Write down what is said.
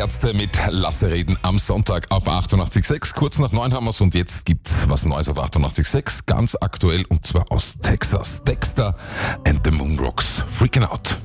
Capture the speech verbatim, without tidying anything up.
Ärzte mit Lasse reden am Sonntag auf achtundachtzig Komma sechs. Kurz nach neun haben wir's und jetzt gibt's was Neues auf achtundachtzig Komma sechs. Ganz aktuell und zwar aus Texas. Dexter and the Moonrocks. Freaking Out.